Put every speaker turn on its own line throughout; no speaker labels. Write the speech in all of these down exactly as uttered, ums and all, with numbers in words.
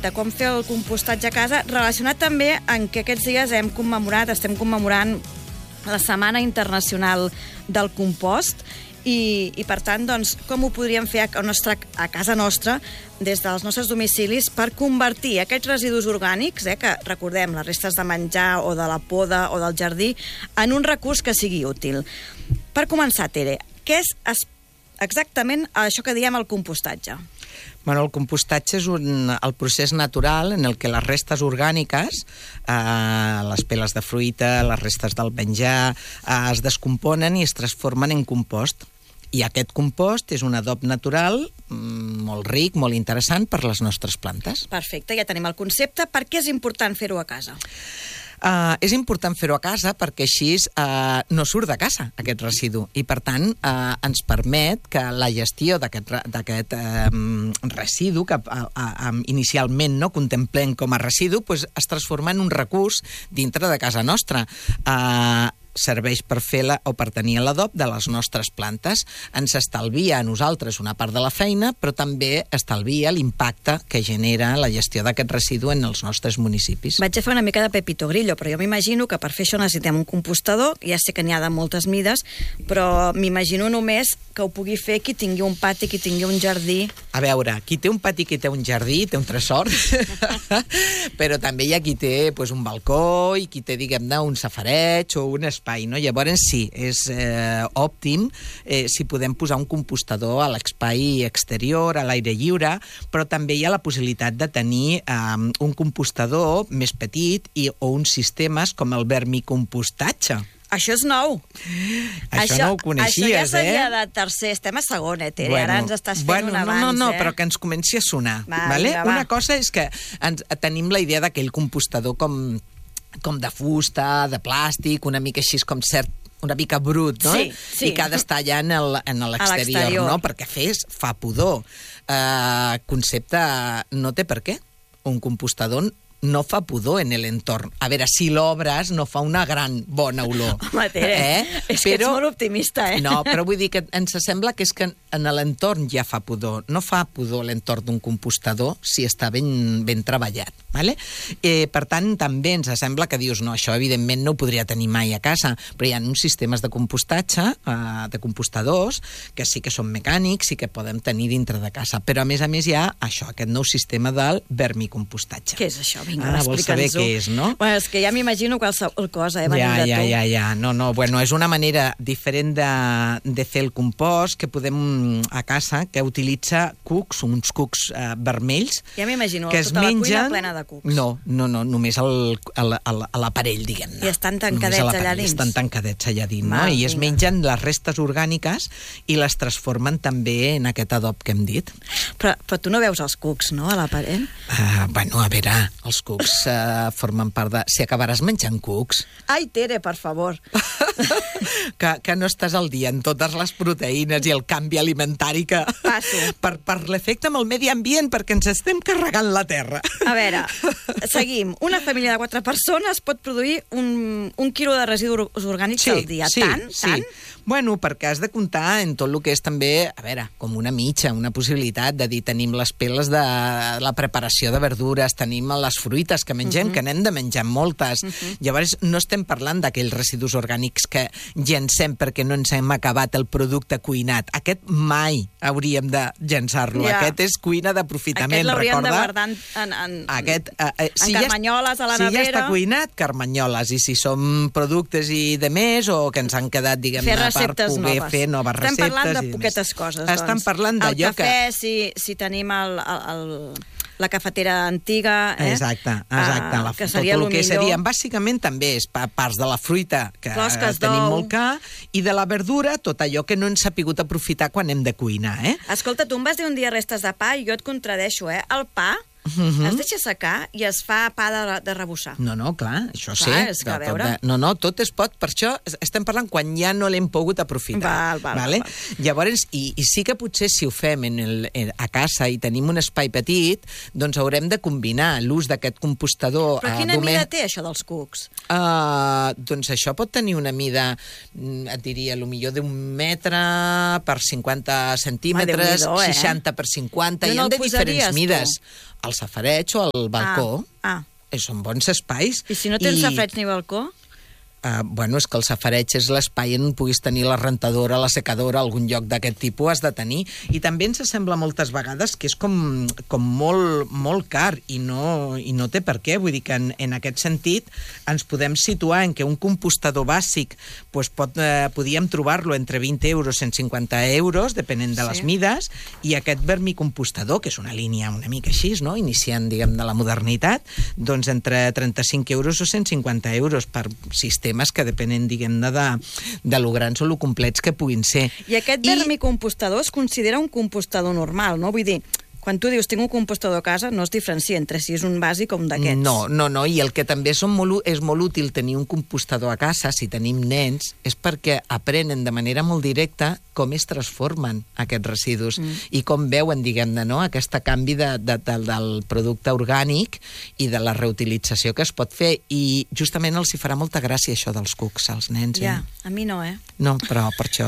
de com fer el compostatge a casa, relacionat també en què aquests dies hem commemorat, estem commemorant la Setmana Internacional del Compost, i, i per tant, doncs, com ho podríem fer a, nostra, a casa nostra, des dels nostres domicilis, per convertir aquests residus orgànics, eh, que recordem, les restes de menjar o de la poda o del jardí, en un recurs que sigui útil. Per començar, Tere, què és exactament això que diem el compostatge?
Bueno, el compostatge és un, el procés natural en el que les restes orgàniques, eh, les peles de fruita, les restes del menjar, eh, es descomponen i es transformen en compost. I aquest compost és un adob natural molt ric, molt interessant per les nostres plantes.
Perfecte, ja tenim el concepte. Per què és important fer-ho a casa?
Uh, és important fer-ho a casa perquè així uh, no surt de casa aquest residu i per tant uh, ens permet que la gestió d'aquest uh, residu que uh, uh, inicialment no contemplem com a residu pues, es transforma en un recurs dintre de casa nostra. Uh, serveix per fer la, o per tenir l'adob de les nostres plantes. Ens estalvia a nosaltres una part de la feina, però també estalvia l'impacte que genera la gestió d'aquest residu en els nostres municipis.
Vaig a fer una mica de Pepito Grillo, però jo m'imagino que per fer això necessitem un compostador, ja sé que n'hi ha de moltes mides, però m'imagino només que ho pugui fer qui tingui un pati, qui tingui un jardí.
A veure, qui té un pati, qui té un jardí, té un tresor, però també hi ha qui té pues, un balcó i qui té, diguem-ne, un safareig o un espai, no? Llavors sí, és eh, òptim eh, si podem posar un compostador a l'espai exterior, a l'aire lliure, però també hi ha la possibilitat de tenir eh, un compostador més petit i, o uns sistemes com el vermicompostatge.
Això és nou.
Això, això no ho coneixies, eh?
Això ja seria eh? de tercer, estem a segon, eh, Tere?
Bueno,
ara ens estàs fent
bueno,
un abans,
no, no, no,
eh?
però que ens comenci a sonar.
Va,
vale?
vinga, va.
Una cosa és que ens, tenim la idea d'aquell compostador com, com de fusta, de plàstic, una mica així com cert una mica brut, no?
Sí, sí.
I que ha d'estar allà en l'exterior, no? Perquè fes, fa pudor. Uh, concepte no té per què. Un compostador no fa pudor en l'entorn. A veure, si l'obres no fa una gran bona olor.
Home, Tere, eh? és però, que ets molt optimista, eh?
No, però vull dir que ens sembla que és que en l'entorn ja fa pudor. No fa pudor l'entorn d'un compostador si està ben, ben treballat. Vale? Eh, per tant, també ens sembla que dius, no, això evidentment no ho podria tenir mai a casa, però hi ha uns sistemes de compostatge, eh, de compostadors, que sí que són mecànics i que podem tenir dintre de casa. Però a més a més hi ha això, aquest nou sistema del vermicompostatge.
Què és això? Vinga,
ah, vols saber què és, no?
Bueno, és que ja m'imagino qualsevol cosa, eh?
Ja,
de
ja,
tu.
ja, ja. No, no, bueno, és una manera diferent de, de fer el compost que podem a casa, que utilitza cucs, uns cucs eh, vermells.
Ja m'imagino,
que
tota
mengen...
la cuina plena de cucs.
No, no, no, només l'aparell, diguem-ne.
I estan tancadets allà dins.
Estan tancadets allà dins, no?
Mal,
I es
vinga.
mengen les restes orgàniques i les transformen també en aquest adob que hem dit.
Però, però tu no veus els cucs, no, a l'aparell?
Uh, bueno, a veure, els cucs uh, formen part de... Si acabaràs menjant cucs...
Ai, Tere, per favor.
que, que no estàs al dia en totes les proteïnes i el canvi alimentari que...
Passo.
Per, per l'efecte amb el medi ambient, perquè ens estem carregant la terra.
A veure, seguim. Una família de quatre persones pot produir un, un quilo de residus orgànics
sí,
al dia.
Sí,
tant?
sí.
Tant?
Bueno, perquè has de comptar en tot el que és també, a veure, com una mitja, una possibilitat de dir, tenim les peles de la preparació de verdures, tenim les fruites que mengem, uh -huh. que n'hem de menjar moltes. Uh -huh. Llavors, no estem parlant d'aquells residus orgànics que llencem perquè no ens hem acabat el producte cuinat. Aquest mai hauríem de llençar-lo.
Ja.
Aquest és cuina d'aprofitament,
Aquest l'hauríem
recorda?
de guardar en, en,
Aquest, eh, eh,
en
si
carmanyoles
ja,
a la
si
nevera.
Si ja està cuinat, carmanyoles. I si són productes i de més, o que ens han quedat, diguem-ne, per poder
noves.
fer noves
Estem
receptes.
parlant de poquetes coses, doncs.
Estem parlant d'allò que...
El cafè, si, si tenim el, el, el, la cafetera antiga... Eh?
Exacte, exacte.
Uh,
La,
que seria
tot el que
millor.
serien, bàsicament, també és parts de la fruita, que
Closques
tenim
d'ou.
molt car, i de la verdura, tot allò que no ens ha pogut aprofitar quan hem de cuinar, eh?
Escolta, tu em vas dir un dia restes de pa i jo et contradeixo, eh? El pa... Uh-huh. Es deixa secar i es fa pa de, de rebussar.
No, no, clar, això sí.
Clar, és que a
tot
veure...
de, no, no, tot es pot. Per això estem parlant quan ja no l'hem pogut aprofitar.
Val, val,
vale?
val.
Llavors, i, i sí que potser si ho fem en el, en, a casa i tenim un espai petit, doncs haurem de combinar l'ús d'aquest compostador...
Però quina
uh,
mida té això dels cucs?
Uh, doncs això pot tenir una mida, et diria, potser d'un metre per cinquanta centímetres,
Déu-n'hi-do, eh?
seixanta per cinquanta,
I
hi
no
ha
el
de diferents
posaries,
mides.
tu?
El al safareig o al balcó.
Ah, ah.
I són bons espais.
I si no tens I... safareig ni balcó?
Uh, bueno, és que el safareig és l'espai on puguis tenir la rentadora, la secadora, algun lloc d'aquest tipus has de tenir. I també ens sembla moltes vegades que és com, com molt, molt car i no, i no té per què. Vull dir que en, en aquest sentit ens podem situar en que un compostador bàsic pues, pot, eh, podíem trobar-lo entre vint euros i cent cinquanta euros, depenent de les sí. mides, i aquest vermicompostador, que és una línia una mica així, no? Iniciant, diguem, de la modernitat, doncs entre trenta-cinc euros o cent cinquanta euros per sistema que depenen, diguem-ne, de, de lo grans o lo complets que puguin ser.
I aquest vermicompostador es considera un compostador normal, no? Vull dir, quan tu dius tinc un compostador a casa, no es diferencia entre si és un bàsic o un d'aquests.
No, no, no, i el que també és molt, és molt útil tenir un compostador a casa, si tenim nens, és perquè aprenen de manera molt directa com es transformen aquests residus mm. i com veuen, diguem-ne, no? Aquest canvi de, de, de, del producte orgànic i de la reutilització que es pot fer. I justament els hi farà molta gràcia això dels cucs, als nens.
Ja,
eh?
a mi no, eh?
No, però per això...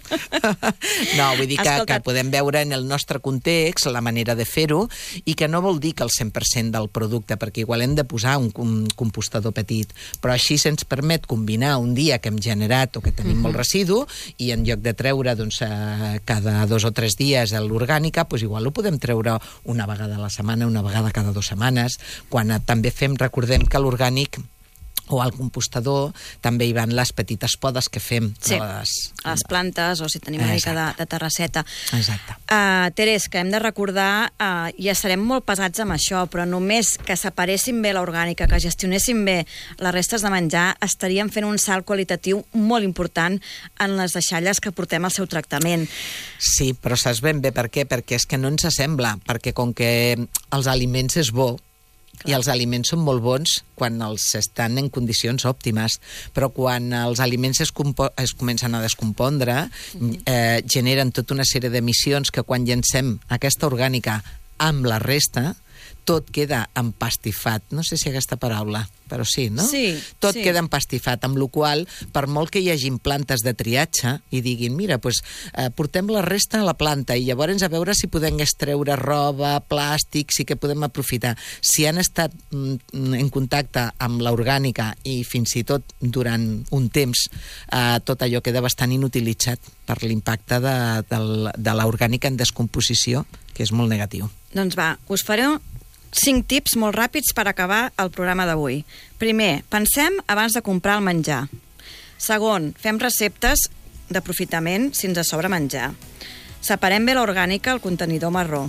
no, vull dir que, que podem veure en el nostre context la manera de fer-ho i que no vol dir que el cent per cent del producte, perquè igual hem de posar un, un compostador petit, però així se'ns permet combinar un dia que hem generat o que tenim mm-hmm. molt residu i en lloc de treure doncs, eh, cada dos o tres dies l'orgànica, doncs igual ho podem treure una vegada a la setmana, una vegada cada dues setmanes, quan eh, també fem, recordem que l'orgànic o al compostador també hi van les petites podes que fem
sí,
a les...
a les plantes o si tenim una mica de, de terrasseta.
Exacte.
Uh, Teres, que hem de recordar, uh, ja serem molt pesats amb això, però només que separéssim bé l'orgànica, que gestionéssim bé les restes de menjar, estaríem fent un salt qualitatiu molt important en les deixalles que portem al seu tractament.
Sí, però saps ben bé per què? Perquè és que no ens sembla, perquè com que els aliments és bo, i els aliments són molt bons quan els estan en condicions òptimes, però quan els aliments es, es comencen a descompondre, mm-hmm. eh, generen tota una sèrie d'emissions que quan llencem aquesta orgànica amb la resta, tot queda empastifat. No sé si aquesta paraula, però sí, no?
Sí.
Tot
sí.
queda empastifat, amb la qual cosa, per molt que hi hagin plantes de triatge i diguin, mira, doncs, eh, portem la resta a la planta i llavors a veure si podem extreure roba, plàstic, sí que podem aprofitar. Si han estat mm, en contacte amb l'orgànica i fins i tot durant un temps, eh, tot allò queda bastant inutilitzat per l'impacte de, de, de l'orgànica en descomposició, que és molt negatiu.
Doncs va, us faré cinc tips molt ràpids per acabar el programa d'avui. Primer, pensem abans de comprar el menjar. Segon, fem receptes d'aprofitament si ens sobra menjar. Separem bé l'orgànica al contenidor marró.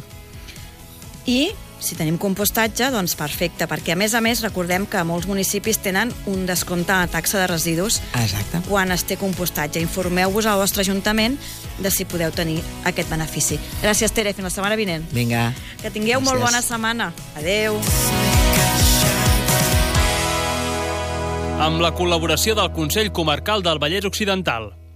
I, si tenim compostatge, doncs perfecte, perquè a més a més recordem que molts municipis tenen un descompte a la taxa de residus
Exacte.
Quan es té compostatge. Informeu-vos al vostre ajuntament de si podeu tenir aquest benefici. Gràcies, Tere, fins la setmana vinent.
Vinga.
Que tingueu Gràcies. Molt bona setmana. Adeu.
Amb la col·laboració del Consell Comarcal del Vallès Occidental.